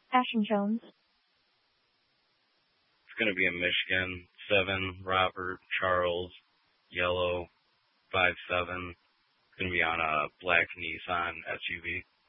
Ashton Jones. It's going to be a Michigan 7, Robert Charles, yellow 57. It's going to be on a black Nissan SUV.